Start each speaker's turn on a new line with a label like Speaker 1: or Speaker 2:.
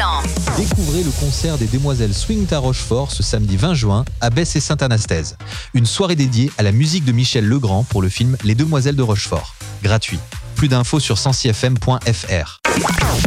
Speaker 1: temps.
Speaker 2: Découvrez le concert des Demoiselles Swing à Rochefort ce samedi 20 juin à Besse et Sainte-Anastaise. Une soirée dédiée à la musique de Michel Legrand pour le film Les Demoiselles de Rochefort. Gratuit. Plus d'infos sur 106fm.fr.